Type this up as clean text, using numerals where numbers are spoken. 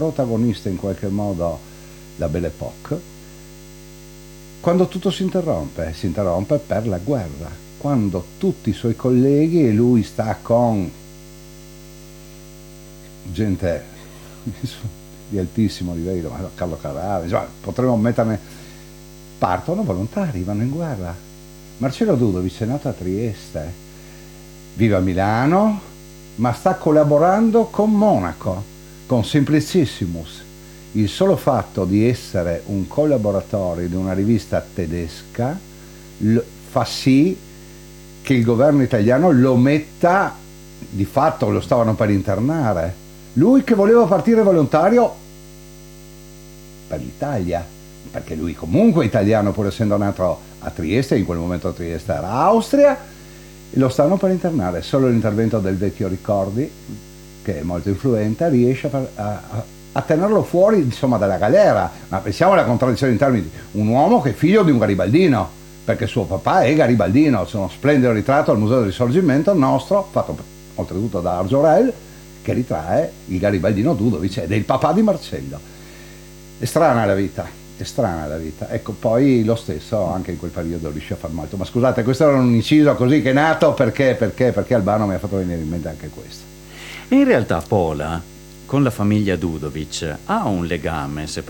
protagonista in qualche modo la Belle Époque, quando tutto si interrompe per la guerra, quando tutti i suoi colleghi e lui sta con gente di altissimo livello, Carlo Carrara, insomma, potremmo metterne, partono volontari, vanno in guerra. Marcello Dudovic è nato a Trieste, vive a Milano, ma sta collaborando con Monaco, con Simplicissimus. Il solo fatto di essere un collaboratore di una rivista tedesca fa sì che il governo italiano lo metta, di fatto lo stavano per internare. Lui che voleva partire volontario per l'Italia, perché lui comunque è italiano pur essendo nato a Trieste, in quel momento Trieste era Austria, e lo stanno per internare. Solo l'intervento del vecchio Ricordi, che è molto influente, riesce a tenerlo fuori, insomma, dalla galera. Ma pensiamo alla contraddizione in termini: un uomo che è figlio di un garibaldino, perché suo papà è garibaldino. C'è uno splendido ritratto al Museo del Risorgimento nostro, fatto oltretutto da Argioel, che ritrae il garibaldino Dudovic ed è il papà di Marcello. È strana la vita, è strana la vita. Ecco, poi lo stesso anche in quel periodo riuscì a far molto. Ma scusate, questo era un inciso così che è nato perché Albano mi ha fatto venire in mente anche questo. E in realtà Pola con la famiglia Dudovic ha un legame, se